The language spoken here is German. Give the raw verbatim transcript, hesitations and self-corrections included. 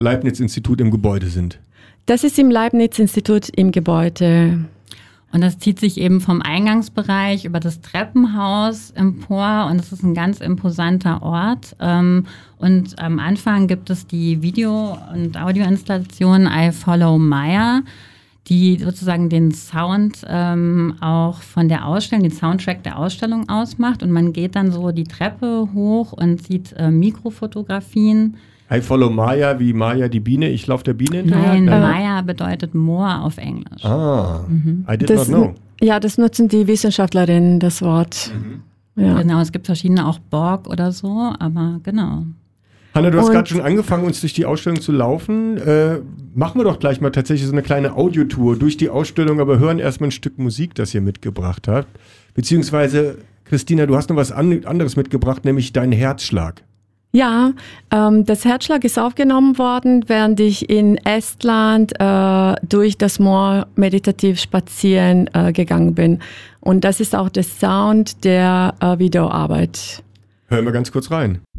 Leibniz-Institut im Gebäude sind. Das ist im Leibniz-Institut im Gebäude. Und das zieht sich eben vom Eingangsbereich über das Treppenhaus empor und es ist ein ganz imposanter Ort. Und am Anfang gibt es die Video- und Audioinstallation I Follow Maya, die sozusagen den Sound ähm, auch von der Ausstellung, den Soundtrack der Ausstellung ausmacht. Und man geht dann so die Treppe hoch und sieht äh, Mikrofotografien. I follow Maya, wie Maya die Biene, ich laufe der Biene hinterher? Nein, Äh. Maya bedeutet Moor auf Englisch. Ah, mhm. I did das, not know. Ja, das nutzen die Wissenschaftlerinnen, das Wort. Mhm. Ja. Genau, es gibt verschiedene, auch Borg oder so, aber genau. Hanna, du hast Und- gerade schon angefangen, uns durch die Ausstellung zu laufen. Äh, machen wir doch gleich mal tatsächlich so eine kleine Audiotour durch die Ausstellung, aber hören erstmal ein Stück Musik, das ihr mitgebracht habt. Beziehungsweise, Christina, du hast noch was an- anderes mitgebracht, nämlich deinen Herzschlag. Ja, ähm, das Herzschlag ist aufgenommen worden, während ich in Estland äh, durch das Moor meditativ spazieren äh, gegangen bin. Und das ist auch der Sound der äh, Videoarbeit. Hören wir ganz kurz rein.